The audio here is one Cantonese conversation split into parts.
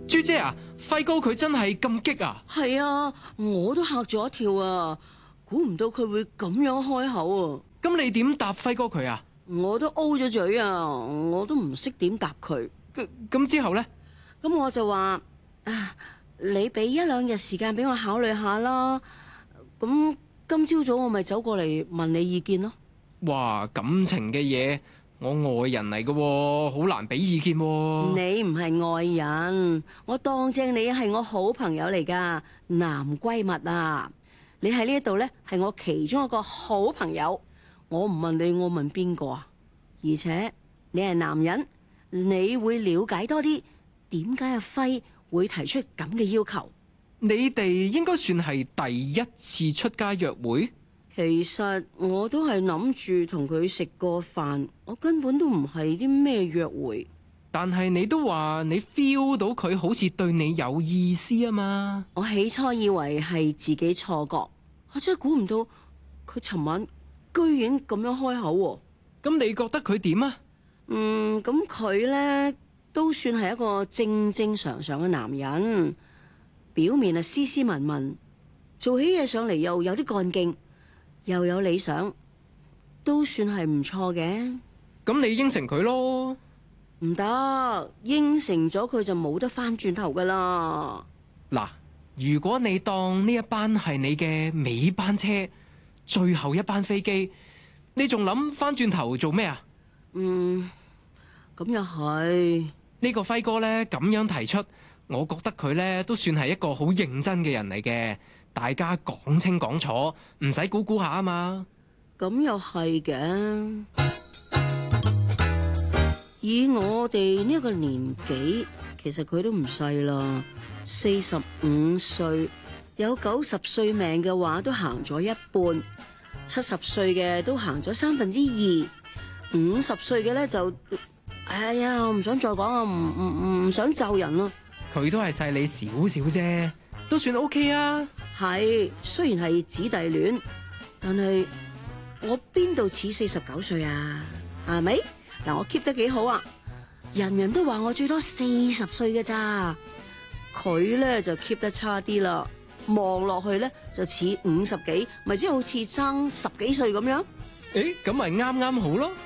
朱姐啊，輝哥佢真係咁激啊？ 係啊，我都嚇咗一跳啊！估唔到佢會咁樣開口啊！ 咁你點答輝哥佢啊？ 我都 O 咗嘴啊！我都唔識點答佢。 咁之後呢？ 咁我就話啊，你俾1、2日時間俾我考慮下啦。咁今朝早我咪走過嚟問你意見咯。 哇，感情嘅嘢，我外人嚟嘅喎，好難俾意見喎。 你唔係外人，我當正你係我好朋友嚟噶，男閨蜜啊！你喺呢一度呢，係我其中一個好朋友。我唔問你，我問邊個啊？而且你係男人，你會了解多啲點解阿輝會提出咁嘅要求。 你哋應該算係第一次出街約會？ 其實我都係諗住同佢食個飯，我根本都唔係啲咩約會。 但係你都話你 feel 到佢好似對你有意思啊嘛？ 我起初以為係自己錯覺，我真係估唔到佢尋晚居然咁樣開口喎。 咁你覺得佢點啊？ 咁佢呢都算係一個正正常常嘅男人，表面係斯斯文文，做起嘢上嚟又有啲幹勁，又有理想，都算係唔錯嘅。 咁你應承佢咯？ 唔得，應承咗佢就冇得翻轉頭噶啦。 嗱，如果你當呢一班係你嘅尾班車，最後一班飛機，你仲諗翻轉頭做咩啊？ 咁又係。 呢個輝哥呢，咁樣提出，我覺得佢呢都算係一個好認真嘅人嚟嘅。大家講清講楚，唔使估估下啊嘛。 咁又係嘅。以我哋呢個年紀，其實佢都唔細啦，45歲，有90歲命嘅話都行咗一半，70歲嘅都行咗2/3，50歲嘅呢就，哎呀，我唔想再講啊，唔想咒人咯。 佢都係細你少少啫，都算 OK 啊。 係，雖然係姊弟戀，但係我邊度似49歲啊？係咪？嗱，我 keep 得幾好啊！人人都話我最多40歲嘅咋，佢咧就 keep 得差啲啦。望落去咧就似50幾，咪即係好似爭10幾歲咁樣。 誒，咁咪啱啱好咯。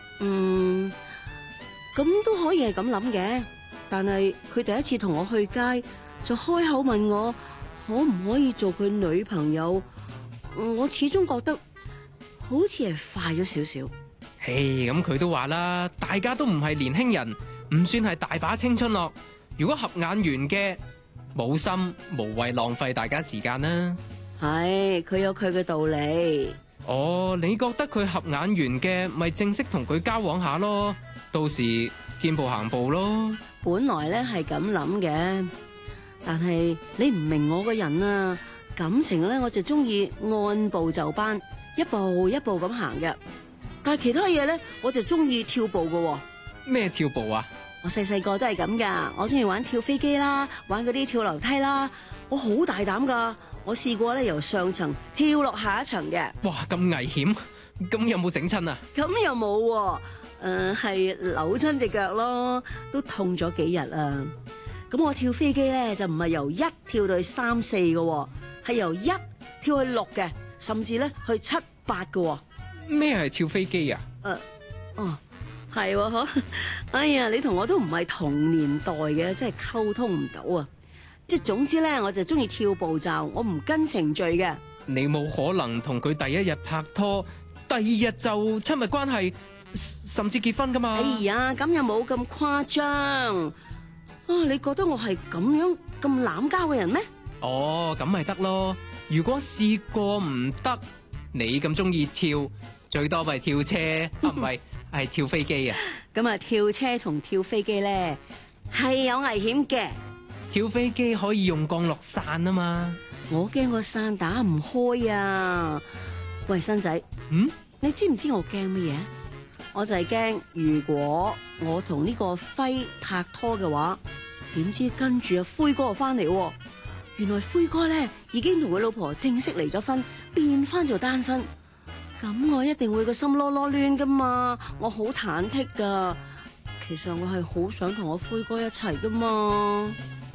咁都可以係咁諗嘅，但係佢第一次同我去街，就開口問我可唔可以做佢女朋友。我始終覺得好似係快咗少少。 咁佢都話啦，大家都唔係年輕人，唔算係大把青春咯。如果合眼緣嘅，冇心，無謂浪費大家時間啦。 係，佢有佢嘅道理。 哦，你覺得佢合眼緣嘅，咪正式同佢交往下咯，到時見步行步咯。 本來咧係咁諗嘅，但係你唔明我個人啊，感情咧我就中意按部就班，一步一步咁行嘅。但係其他嘢咧，我就中意跳步嘅。 咩跳步啊？ 我細個都係咁噶，我中意玩跳飛機啦，玩嗰啲跳樓梯啦。我好大膽噶，我試過咧由上層跳落下一層嘅。 哇，咁危險，咁有冇整親啊？ 咁又冇，係扭親隻腳咯，都痛咗幾日啊。咁我跳飛機咧就唔係由1跳到去3、4嘅，係由1跳去6嘅，甚至咧去7、8嘅。 咩係跳飛機啊？ 係嗬，哎呀，你同我都唔係同年代嘅，真係溝通唔到啊！即係總之咧，我就中意跳步驟，我唔跟程序嘅。 你冇可能同佢第一日拍拖，第2日就親密關係，甚至結婚噶嘛？ 哎呀，咁又冇咁誇張。你覺得我係咁樣咁濫交嘅人咩？ 哦，咁咪得咯。如果試過唔得，你咁中意跳，最多咪跳車，唔係係跳飛機啊？ 咁啊，跳車同跳飛機咧係有危險嘅。 跳飛機可以用降落傘啊嘛。 我驚個傘打唔開啊！喂，新仔，你知唔知我驚乜嘢？我就係驚，如果我同呢個輝拍拖嘅話，點知跟住阿輝哥翻嚟，原來輝哥咧已經同佢老婆正式離咗婚，變翻做單身。咁我一定會個心囉囉攣噶嘛，我好忐忑噶。其實我係好想同我輝哥一齊噶嘛。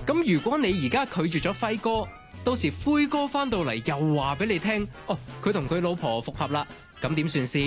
咁如果你而家拒絕咗輝哥，到時灰哥翻到嚟又話俾你聽，哦，佢同佢老婆復合啦，咁點算先？